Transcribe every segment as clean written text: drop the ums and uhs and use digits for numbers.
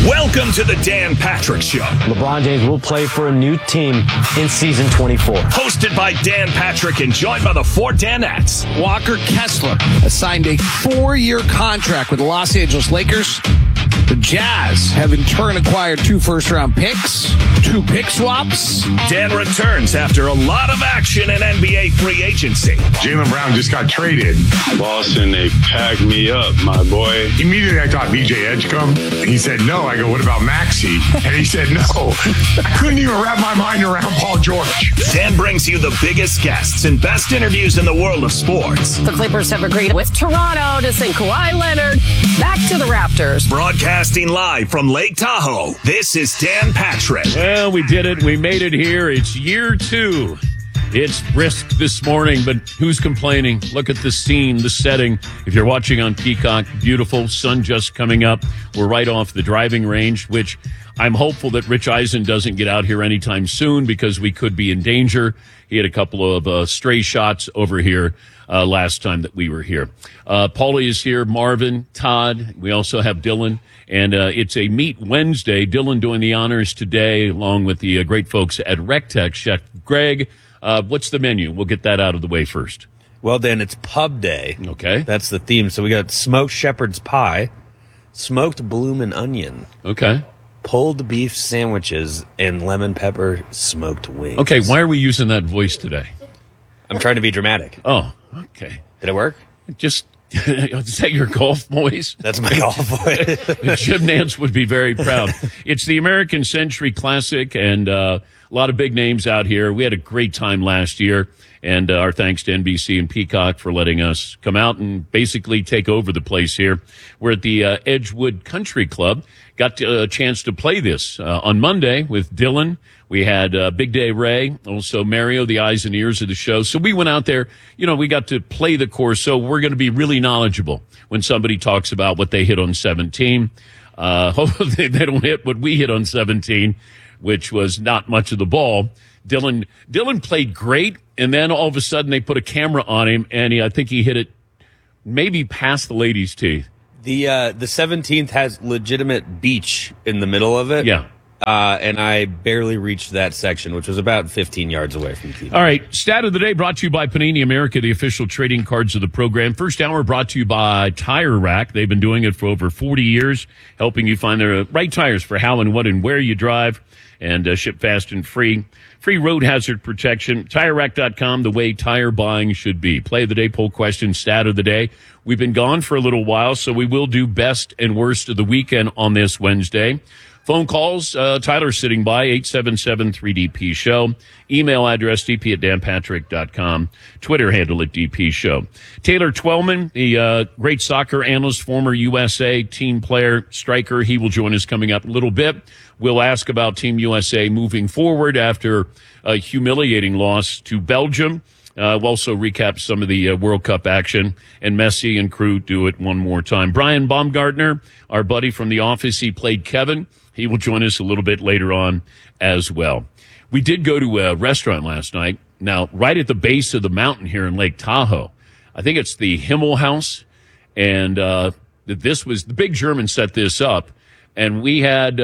Welcome to the Dan Patrick Show. LeBron James will play for a new team in season 24. Hosted by Dan Patrick and joined by the four Danettes. Walker Kessler has signed a 4-year contract with the Los Angeles Lakers. The Jazz have in turn acquired 2 first-round picks, 2 pick swaps. Dan returns after a lot of action in NBA free agency. Jaylen Brown just got traded. Boston, they packed me up, my boy. Immediately I thought BJ Edgecombe. And he said no. I go, what about Maxey? And he said no. I couldn't even wrap my mind around Paul George. Dan brings you the biggest guests and best interviews in the world of sports. The Clippers have agreed with Toronto to send Kawhi Leonard back to the Raptors. Broadcasting live from Lake Tahoe, this is Dan Patrick. Well, we did it. We made it here. It's year 2. It's brisk this morning, but who's complaining? Look at the scene, the setting. If you're watching on Peacock, beautiful sun just coming up. We're right off the driving range, which I'm hopeful that Rich Eisen doesn't get out here anytime soon because we could be in danger. He had a couple of stray shots over here last time that we were here. Paulie is here, Marvin, Todd. We also have Dylan. And it's a Meet Wednesday. Dylan doing the honors today, along with the great folks at RecTech. Chef Greg, what's the menu? We'll get that out of the way first. Well, Dan, it's pub day. Okay. That's the theme. So we got smoked shepherd's pie, smoked bloomin' onion. Okay. Pulled beef sandwiches, and lemon pepper smoked wings. Okay, why are we using that voice today? I'm trying to be dramatic. Oh, okay. Did it work? Just, is that your golf voice? That's my golf voice. Jim Nance would be very proud. It's the American Century Classic, and a lot of big names out here. We had a great time last year, and our thanks to NBC and Peacock for letting us come out and basically take over the place here. We're at the Edgewood Country Club. Got a chance to play this on Monday with Dylan. We had Big Day Ray, also Mario, the eyes and ears of the show. So we went out there. You know, we got to play the course, so we're going to be really knowledgeable when somebody talks about what they hit on 17. Hopefully they don't hit what we hit on 17, which was not much of the ball. Dylan played great, and then all of a sudden they put a camera on him, and I think he hit it maybe past the ladies' tee. The 17th has legitimate beach in the middle of it. Yeah. And I barely reached that section, which was about 15 yards away from the tee. All right. Stat of the day brought to you by Panini America, the official trading cards of the program. First hour brought to you by Tire Rack. They've been doing it for over 40 years, helping you find the right tires for how and what and where you drive, and ship fast and free. Free road hazard protection. TireRack.com, the way tire buying should be. Play of the day, poll question, stat of the day. We've been gone for a little while, so we will do best and worst of the weekend on this Wednesday. Phone calls, Tyler's sitting by, 877-3DP Show. Email address, dp@danpatrick.com. Twitter handle at DP Show. Taylor Twellman, the great soccer analyst, former USA team player, striker, he will join us coming up a little bit. We'll ask about Team USA moving forward after a humiliating loss to Belgium. We'll also recap some of the World Cup action, and Messi and crew do it one more time. Brian Baumgartner, our buddy from The Office, he played Kevin. He will join us a little bit later on as well. We did go to a restaurant last night. Now, right at the base of the mountain here in Lake Tahoe, I think it's the Himmel House, and this was the big German set this up. And we had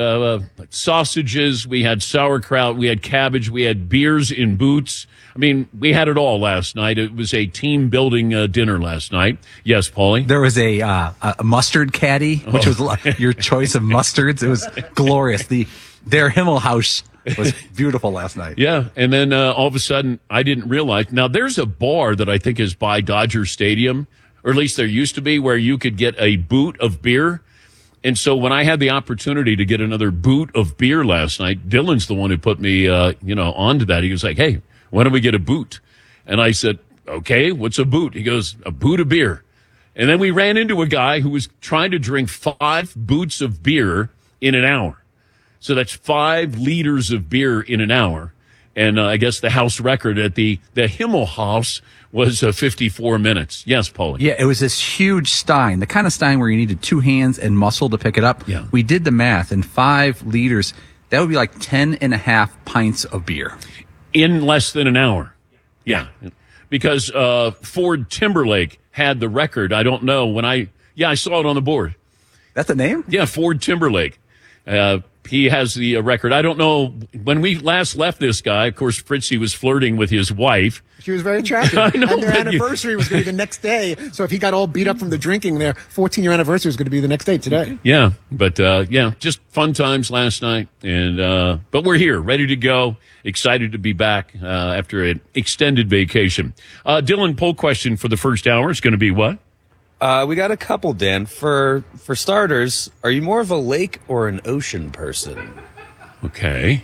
sausages, we had sauerkraut, we had cabbage, we had beers in boots. I mean, we had it all last night. It was a team-building dinner last night. Yes, Paulie? There was a mustard caddy, which was your choice of mustards. It was glorious. Their Himmel House was beautiful last night. Yeah, and then all of a sudden, I didn't realize. Now, there's a bar that I think is by Dodger Stadium, or at least there used to be, where you could get a boot of beer. And so when I had the opportunity to get another boot of beer last night, Dylan's the one who put me, onto that. He was like, hey, why don't we get a boot? And I said, okay, what's a boot? He goes, a boot of beer. And then we ran into a guy who was trying to drink 5 boots of beer in an hour. So that's 5 liters of beer in an hour. And I guess the house record at the Himmel House was 54 minutes. Yes, Paulie. Yeah, it was this huge stein, the kind of stein where you needed 2 hands and muscle to pick it up. Yeah. We did the math, and 5 liters, that would be like 10 and a half pints of beer. In less than an hour. Yeah. Because Ford Timberlake had the record. I don't know. I saw it on the board. That's a name? Yeah, Ford Timberlake. He has the record. I don't know. When we last left this guy, of course, Fritzy was flirting with his wife. She was very attractive. I know, and their but anniversary was going to be the next day. So if he got all beat up from the drinking, their 14-year anniversary was going to be the next day today. Yeah, but just fun times last night. And but we're here, ready to go, excited to be back after an extended vacation. Dylan, poll question for the first hour is going to be what? We got a couple, Dan. For starters, are you more of a lake or an ocean person? Okay.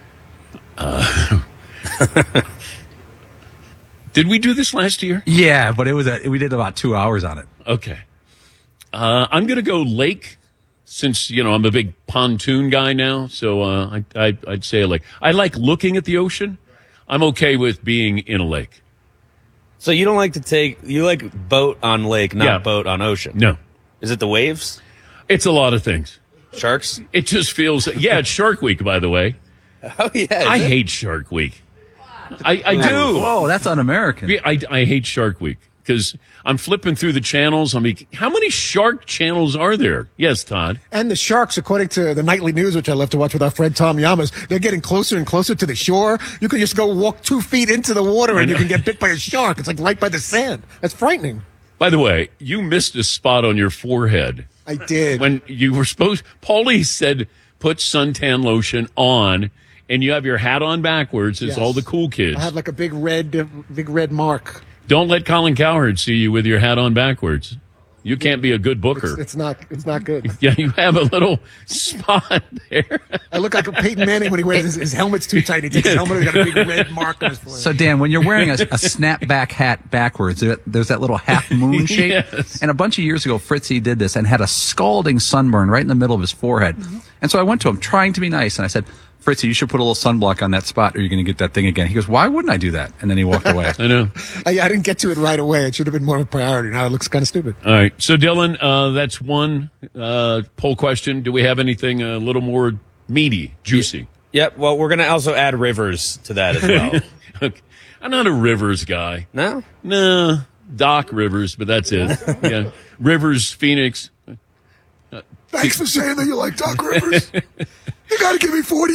Did we do this last year? Yeah, but we did about 2 hours on it. Okay. I'm going to go lake since, I'm a big pontoon guy now. So I'd say a lake. I like looking at the ocean. I'm okay with being in a lake. So you don't like you like boat on lake, not boat on ocean? No. Is it the waves? It's a lot of things. Sharks? It just feels, it's Shark Week, by the way. Oh, yeah. I hate Shark Week. I do. Whoa, that's un-American. I hate Shark Week because I'm flipping through the channels. I mean, how many shark channels are there? Yes, Todd. And the sharks, according to the nightly news, which I love to watch with our friend Tom Yamas, they're getting closer and closer to the shore. You can just go walk 2 feet into the water and you can get bit by a shark. It's like right by the sand. That's frightening. By the way, you missed a spot on your forehead. I did. When you were Paulie said, put suntan lotion on, and you have your hat on backwards as all the cool kids. I have like a big red mark. Don't let Colin Cowherd see you with your hat on backwards. You can't be a good booker. It's not good. Yeah, you have a little spot there. I look like a Peyton Manning when he wears his helmet's too tight. He takes his helmet and he's got a big red mark on his forehead. So, Dan, when you're wearing a snapback hat backwards, there's that little half moon shape. Yes. And a bunch of years ago, Fritzy did this and had a scalding sunburn right in the middle of his forehead. Mm-hmm. And so I went to him trying to be nice, and I said, Fritzy, you should put a little sunblock on that spot or you're going to get that thing again. He goes, why wouldn't I do that? And then he walked away. I know. I didn't get to it right away. It should have been more of a priority. Now it looks kind of stupid. All right. So, Dylan, that's one poll question. Do we have anything a little more meaty, juicy? Yep. Well, we're going to also add Rivers to that as well. Okay. I'm not a Rivers guy. No? No. Doc Rivers, but that's it. Yeah. Rivers, Phoenix. Thanks for saying that you like Doc Rivers. You got to give me 40